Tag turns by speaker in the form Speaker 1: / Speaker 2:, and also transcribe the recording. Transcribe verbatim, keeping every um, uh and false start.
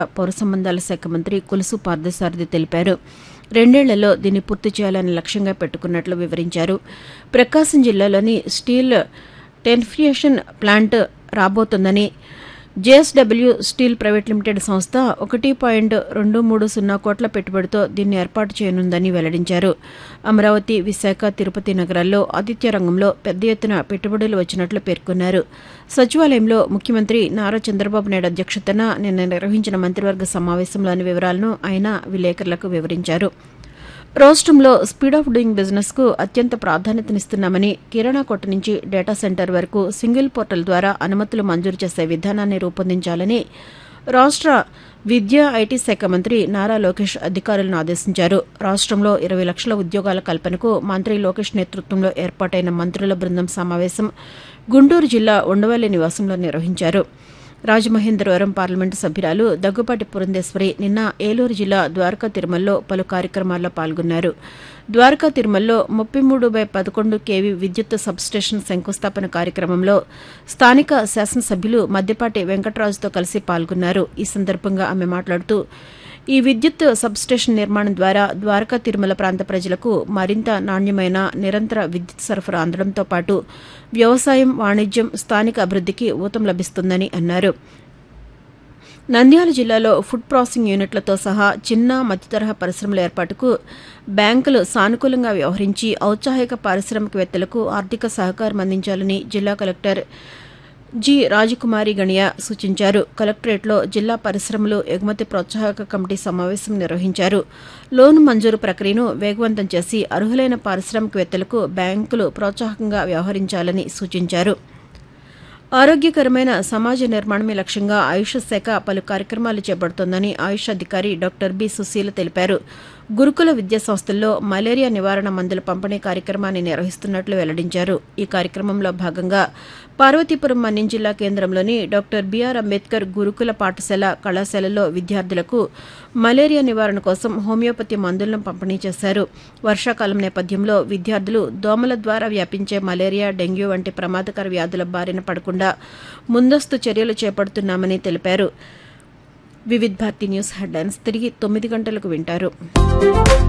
Speaker 1: పౌర సంబంధాల శాఖ మంత్రి కొలుసు పార్థసారథి తెలిపారు. రెండేళ్లలో దీన్ని పూర్తి చేయాలని లక్ష్యంగా పెట్టుకున్నట్లు వివరించారు. ప్రకాశం జిల్లాలోని steel టెన్ఫియేషన్ plant రాబోతోందని JSW steel private limited సంస్థ ఒకటి పాయింట్ రెండు మూడు సున్నా కోట్ల పెట్టుబడితో దీన్ని ఏర్పాటు చేయనుందని వెల్లడించారు. అమరావతి, విశాఖ, తిరుపతి నగరాల్లో ఆతిథ్య రంగంలో పెద్ద ఎత్తున పెట్టుబడులు వచ్చినట్లు పేర్కొన్నారు. సచివాలయంలో ముఖ్యమంత్రి నారా చంద్రబాబు నాయుడు అధ్యక్షతన నిన్న నిర్వహించిన మంత్రివర్గ సమావేశంలోని వివరాలను ఆయన విలేకరులకు వివరించారు. రాష్ట్రంలో స్పీడ్ ఆఫ్ డూయింగ్ బిజినెస్ కు అత్యంత ప్రాధాన్యతనిస్తున్నామని, కిరాణా కొట్టు నుంచి డేటా సెంటర్ వరకు సింగిల్ పోర్టల్ ద్వారా అనుమతులు మంజూరు చేసే విధానాన్ని రూపొందించాలని రాష్ట్ర విద్యా, ఐటీ శాఖ మంత్రి నారా లోకేష్ అధికారులను ఆదేశించారు. రాష్ట్రంలో ఇరవై లక్షల ఉద్యోగాల కల్పనకు మంత్రి లోకేష్ నేతృత్వంలో ఏర్పాటైన మంత్రుల బృందం సమావేశం గుంటూరు జిల్లా ఉండవల్లి నివాసంలో నిర్వహించారు. రాజమహేంద్రవరం పార్లమెంటు సభ్యురాలు దగ్గుపాటి పురంధేశ్వరి నిన్న ఏలూరు జిల్లా ద్వారకా తిరుమలలో పలు కార్యక్రమాల్లో పాల్గొన్నారు. ద్వారకా తిరుమలలో ముప్పై మూడు బై పదకొండు కేవీ విద్యుత్ సబ్స్టేషన్ శంకుస్థాపన కార్యక్రమంలో స్థానిక శాసనసభ్యులు మద్దిపాటి వెంకటరాజుతో కలిసి పాల్గొన్నారు. ఈ సందర్భంగా ఆమె మాట్లాడుతూ ఈ విద్యుత్ సబ్స్టేషన్ నిర్మాణం ద్వారా ద్వారకా తిరుమల ప్రాంత ప్రజలకు మరింత నాణ్యమైన నిరంతర విద్యుత్ సరఫరా అందడంతో పాటు వ్యవసాయం, వాణిజ్యం, స్థానిక అభివృద్దికి ఊతం లభిస్తుందని అన్నారు. నంద్యాల జిల్లాలో ఫుడ్ ప్రాసెసింగ్ యూనిట్లతో సహా చిన్న, మధ్య తరహా పరిశ్రమల ఏర్పాటుకు బ్యాంకులు సానుకూలంగా వ్యవహరించి ఔత్సాహిక పారిశ్రామికవేత్తలకు ఆర్థిక సహకారం అందించాలని జిల్లా కలెక్టర్ జి రాజకుమారి గణియా సూచించారు. కలెక్టరేట్లో జిల్లా పరిశ్రమలు ఎగుమతి ప్రోత్సాహక కమిటీ సమావేశం నిర్వహించారు. లోను మంజూరు ప్రక్రియను వేగవంతం చేసి అర్హులైన పారిశ్రామికవేత్తలకు బ్యాంకులు ప్రోత్సాహకంగా వ్యవహరించాలని సూచించారు. ఆరోగ్యకరమైన సమాజ నిర్మాణమే లక్ష్యంగా ఆయుష్ శాఖ పలు కార్యక్రమాలు చేపడుతోందని ఆయుష్ అధికారి డాక్టర్ బి సుశీల తెలిపారు. గురుకుల విద్యా సంస్థల్లో మలేరియా నివారణ మందుల పంపిణీ కార్యక్రమాన్ని నిర్వహిస్తున్నట్లు వెల్లడించారు. ఈ కార్యక్రమంలో భాగంగా పార్వతీపురం మన్యం జిల్లా కేంద్రంలోని డాక్టర్ బిఆర్ అంబేద్కర్ గురుకుల పాఠశాల, కళాశాలలో విద్యార్థులకు మలేరియా నివారణ కోసం హోమియోపతి మందులను పంపిణీ చేశారు. వర్షాకాలం నేపథ్యంలో విద్యార్థులు దోమల ద్వారా వ్యాపించే మలేరియా, డెంగ్యూ వంటి ప్రమాదకర వ్యాధుల బారిన పడకుండా ముందస్తు చర్యలు చేపడుతున్నామని తెలిపారు. వివిధ్ భారతి న్యూస్ హెడ్లైన్స్ తిరిగి తొమ్మిది గంటలకు వింటారు.